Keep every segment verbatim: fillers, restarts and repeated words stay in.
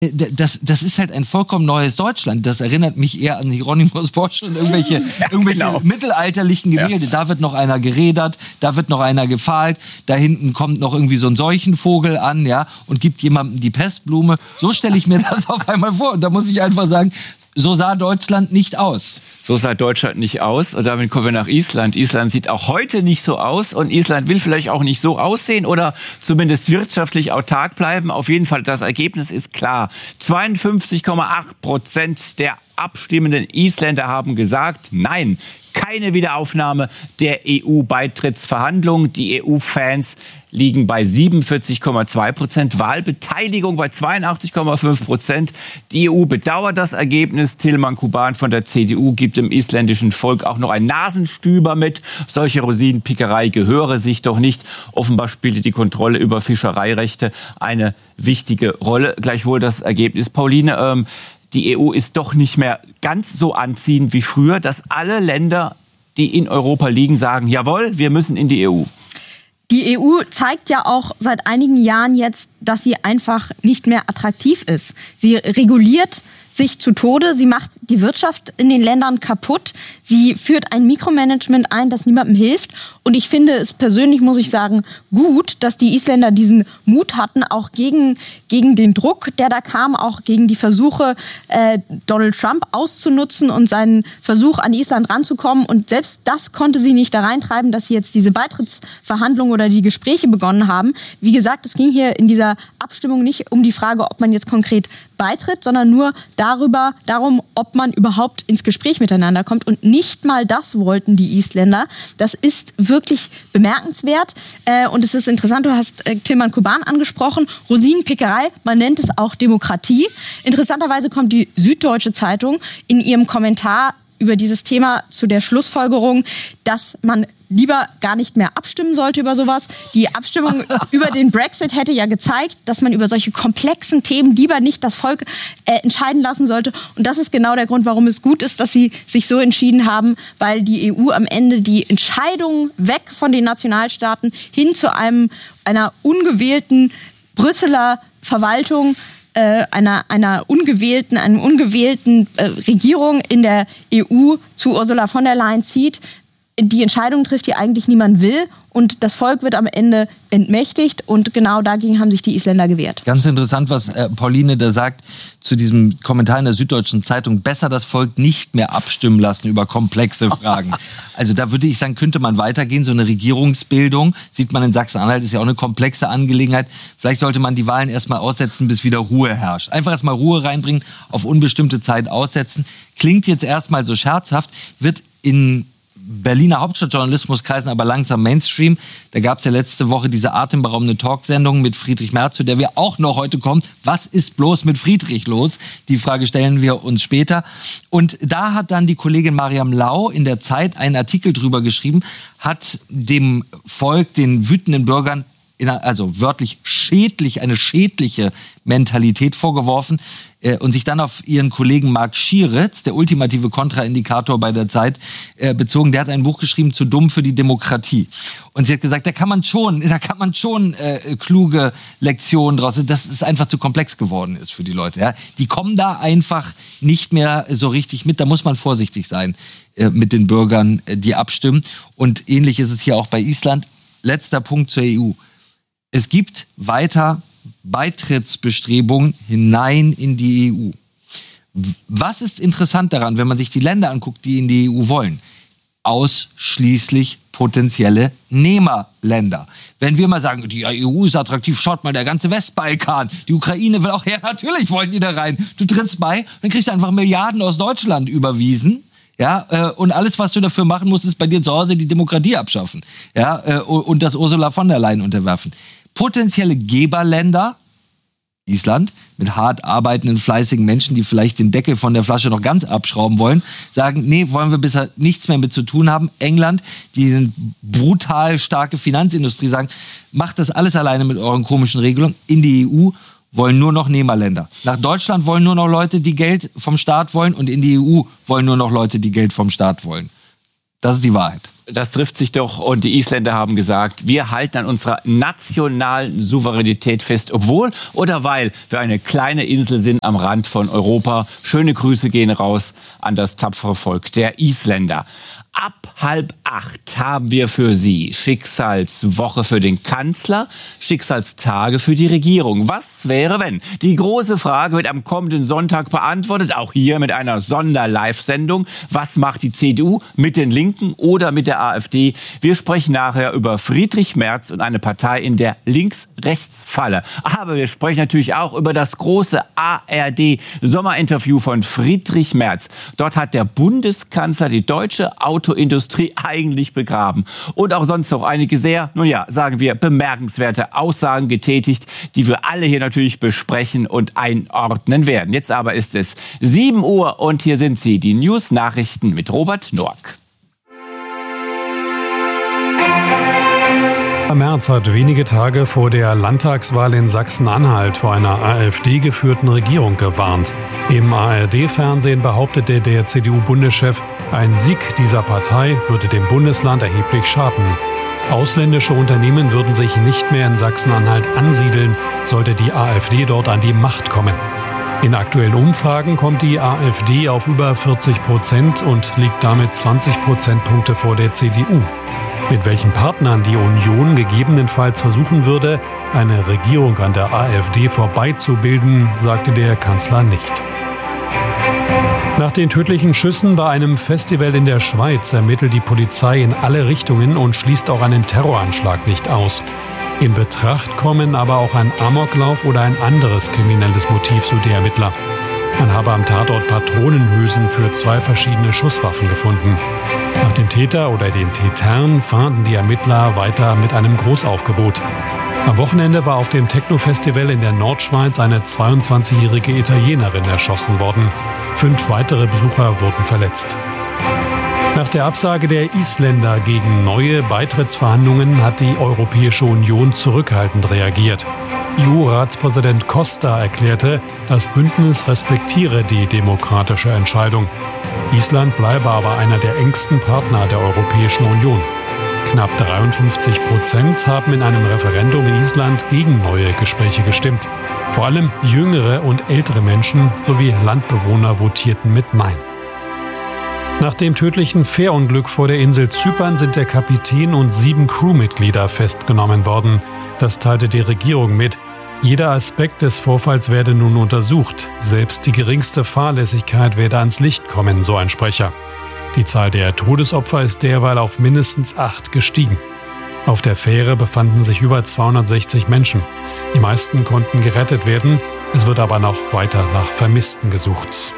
Das, das ist halt ein vollkommen neues Deutschland. Das erinnert mich eher an Hieronymus Bosch und irgendwelche, ja, irgendwelche genau. mittelalterlichen Gemälde. Ja. Da wird noch einer gerädert, da wird noch einer gefahlt, da hinten kommt noch irgendwie so ein Seuchenvogel an, ja, und gibt jemandem die Pestblume. So stelle ich mir das auf einmal vor. Und da muss ich einfach sagen, so sah Deutschland nicht aus. So sah Deutschland nicht aus. Und damit kommen wir nach Island. Island sieht auch heute nicht so aus. Und Island will vielleicht auch nicht so aussehen oder zumindest wirtschaftlich autark bleiben. Auf jeden Fall, das Ergebnis ist klar. zweiundfünfzig Komma acht Prozent der abstimmenden Isländer haben gesagt, nein, keine Wiederaufnahme der E U-Beitrittsverhandlungen. Die E U-Fans liegen bei siebenundvierzig Komma zwei Prozent, Wahlbeteiligung bei zweiundachtzig Komma fünf Prozent. Die E U bedauert das Ergebnis. Tilman Kuban von der C D U gibt dem isländischen Volk auch noch einen Nasenstüber mit. Solche Rosinenpickerei gehöre sich doch nicht. Offenbar spielte die Kontrolle über Fischereirechte eine wichtige Rolle. Gleichwohl das Ergebnis, Pauline, ähm, die E U ist doch nicht mehr ganz so anziehend wie früher, dass alle Länder, die in Europa liegen, sagen, jawohl, wir müssen in die E U. Die E U zeigt ja auch seit einigen Jahren jetzt, dass sie einfach nicht mehr attraktiv ist. Sie reguliert sich zu Tode, sie macht die Wirtschaft in den Ländern kaputt, sie führt ein Mikromanagement ein, das niemandem hilft. Und ich finde es persönlich, muss ich sagen, gut, dass die Isländer diesen Mut hatten, auch gegen, gegen den Druck, der da kam, auch gegen die Versuche, äh, Donald Trump auszunutzen und seinen Versuch, an Island ranzukommen. Und selbst das konnte sie nicht da reintreiben, dass sie jetzt diese Beitrittsverhandlungen oder die Gespräche begonnen haben. Wie gesagt, es ging hier in dieser Abstimmung nicht um die Frage, ob man jetzt konkret beitritt, sondern nur darüber, darum, ob man überhaupt ins Gespräch miteinander kommt. Und nicht mal das wollten die Isländer. Das ist wirklich bemerkenswert. Äh, und es ist interessant, du hast äh, Tilman Kuban angesprochen. Rosinenpickerei, man nennt es auch Demokratie. Interessanterweise kommt die Süddeutsche Zeitung in ihrem Kommentar über dieses Thema zu der Schlussfolgerung, dass man lieber gar nicht mehr abstimmen sollte über sowas. Die Abstimmung über den Brexit hätte ja gezeigt, dass man über solche komplexen Themen lieber nicht das Volk äh, entscheiden lassen sollte. Und das ist genau der Grund, warum es gut ist, dass sie sich so entschieden haben, weil die E U am Ende die Entscheidung weg von den Nationalstaaten hin zu einem einer ungewählten Brüsseler Verwaltung, äh, einer, einer ungewählten, einem ungewählten äh, Regierung in der E U zu Ursula von der Leyen zieht. Die Entscheidung trifft, die eigentlich niemand will. Und das Volk wird am Ende entmächtigt. Und genau dagegen haben sich die Isländer gewehrt. Ganz interessant, was äh, Pauline da sagt zu diesem Kommentar in der Süddeutschen Zeitung. Besser das Volk nicht mehr abstimmen lassen über komplexe Fragen. Also da würde ich sagen, könnte man weitergehen. So eine Regierungsbildung, sieht man in Sachsen-Anhalt, ist ja auch eine komplexe Angelegenheit. Vielleicht sollte man die Wahlen erstmal aussetzen, bis wieder Ruhe herrscht. Einfach erstmal Ruhe reinbringen, auf unbestimmte Zeit aussetzen. Klingt jetzt erstmal so scherzhaft, wird in Berliner Hauptstadtjournalismuskreisen aber langsam Mainstream. Da gab es ja letzte Woche diese atemberaubende Talksendung mit Friedrich Merz, zu der wir auch noch heute kommen. Was ist bloß mit Friedrich los? Die Frage stellen wir uns später. Und da hat dann die Kollegin Mariam Lau in der Zeit einen Artikel drüber geschrieben, hat dem Volk, den wütenden Bürgern, also wörtlich schädlich, eine schädliche Mentalität vorgeworfen äh, und sich dann auf ihren Kollegen Marc Schieritz, der ultimative Kontraindikator bei der Zeit, äh, bezogen. Der hat ein Buch geschrieben, Zu dumm für die Demokratie. Und sie hat gesagt, da kann man schon, da kann man schon äh, kluge Lektionen draus, dass es einfach zu komplex geworden ist für die Leute. Ja? Die kommen da einfach nicht mehr so richtig mit. Da muss man vorsichtig sein äh, mit den Bürgern, äh, die abstimmen. Und ähnlich ist es hier auch bei Island. Letzter Punkt zur E U. Es gibt weiter Beitrittsbestrebungen hinein in die E U. Was ist interessant daran, wenn man sich die Länder anguckt, die in die E U wollen? Ausschließlich potenzielle Nehmerländer. Wenn wir mal sagen, die E U ist attraktiv, schaut mal, der ganze Westbalkan, die Ukraine will auch her, natürlich wollen die da rein. Du trittst bei, dann kriegst du einfach Milliarden aus Deutschland überwiesen. Ja, äh, und alles, was du dafür machen musst, ist bei dir zu Hause die Demokratie abschaffen. Ja, äh, und das Ursula von der Leyen unterwerfen. Potenzielle Geberländer, Island, mit hart arbeitenden, fleißigen Menschen, die vielleicht den Deckel von der Flasche noch ganz abschrauben wollen, sagen, nee, wollen wir bisher nichts mehr mit zu tun haben. England, die eine brutal starke Finanzindustrie, sagen, macht das alles alleine mit euren komischen Regelungen. In die E U wollen nur noch Nehmerländer. Nach Deutschland wollen nur noch Leute, die Geld vom Staat wollen, und in die E U wollen nur noch Leute, die Geld vom Staat wollen. Das ist die Wahrheit. Das trifft sich doch und die Isländer haben gesagt, wir halten an unserer nationalen Souveränität fest, obwohl oder weil wir eine kleine Insel sind am Rand von Europa. Schöne Grüße gehen raus an das tapfere Volk der Isländer. Ab halb acht haben wir für Sie Schicksalswoche für den Kanzler, Schicksalstage für die Regierung. Was wäre, wenn? Die große Frage wird am kommenden Sonntag beantwortet, auch hier mit einer Sonder-Live-Sendung. Was macht die C D U mit den Linken oder mit der AfD? Wir sprechen nachher über Friedrich Merz und eine Partei in der Links-Rechts-Falle. Aber wir sprechen natürlich auch über das große A R D-Sommerinterview von Friedrich Merz. Dort hat der Bundeskanzler die deutsche Autoindustrie eigentlich begraben. Und auch sonst noch einige sehr, nun ja, sagen wir, bemerkenswerte Aussagen getätigt, die wir alle hier natürlich besprechen und einordnen werden. Jetzt aber ist es sieben Uhr und hier sind sie, die News-Nachrichten mit Robert Norck. Merz hat wenige Tage vor der Landtagswahl in Sachsen-Anhalt vor einer AfD-geführten Regierung gewarnt. Im A R D-Fernsehen behauptete der C D U-Bundeschef, ein Sieg dieser Partei würde dem Bundesland erheblich schaden. Ausländische Unternehmen würden sich nicht mehr in Sachsen-Anhalt ansiedeln, sollte die AfD dort an die Macht kommen. In aktuellen Umfragen kommt die AfD auf über vierzig Prozent und liegt damit zwanzig Prozentpunkte vor der C D U. Mit welchen Partnern die Union gegebenenfalls versuchen würde, eine Regierung an der AfD vorbeizubilden, sagte der Kanzler nicht. Nach den tödlichen Schüssen bei einem Festival in der Schweiz ermittelt die Polizei in alle Richtungen und schließt auch einen Terroranschlag nicht aus. In Betracht kommen aber auch ein Amoklauf oder ein anderes kriminelles Motiv, so die Ermittler. Man habe am Tatort Patronenhülsen für zwei verschiedene Schusswaffen gefunden. Nach dem Täter oder den Tätern fahnden die Ermittler weiter mit einem Großaufgebot. Am Wochenende war auf dem Techno-Festival in der Nordschweiz eine zweiundzwanzigjährige Italienerin erschossen worden. Fünf weitere Besucher wurden verletzt. Nach der Absage der Isländer gegen neue Beitrittsverhandlungen hat die Europäische Union zurückhaltend reagiert. E U-Ratspräsident Costa erklärte, das Bündnis respektiere die demokratische Entscheidung. Island bleibe aber einer der engsten Partner der Europäischen Union. Knapp dreiundfünfzig Prozent haben in einem Referendum in Island gegen neue Gespräche gestimmt. Vor allem jüngere und ältere Menschen sowie Landbewohner votierten mit Nein. Nach dem tödlichen Fährunglück vor der Insel Zypern sind der Kapitän und sieben Crewmitglieder festgenommen worden. Das teilte die Regierung mit. Jeder Aspekt des Vorfalls werde nun untersucht. Selbst die geringste Fahrlässigkeit werde ans Licht kommen, so ein Sprecher. Die Zahl der Todesopfer ist derweil auf mindestens acht gestiegen. Auf der Fähre befanden sich über zweihundertsechzig Menschen. Die meisten konnten gerettet werden. Es wird aber noch weiter nach Vermissten gesucht.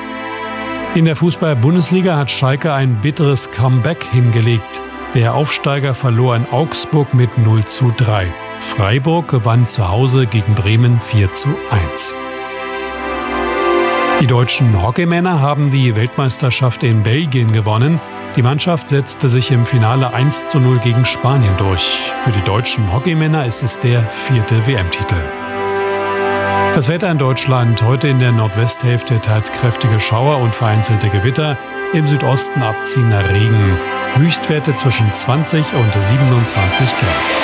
In der Fußball-Bundesliga hat Schalke ein bitteres Comeback hingelegt. Der Aufsteiger verlor in Augsburg mit null zu drei. Freiburg gewann zu Hause gegen Bremen vier zu eins. Die deutschen Hockeymänner haben die Weltmeisterschaft in Belgien gewonnen. Die Mannschaft setzte sich im Finale eins zu null gegen Spanien durch. Für die deutschen Hockeymänner ist es der vierte W M-Titel. Das Wetter in Deutschland: heute in der Nordwesthälfte teils kräftige Schauer und vereinzelte Gewitter, im Südosten abziehender Regen. Höchstwerte zwischen zwanzig und siebenundzwanzig Grad.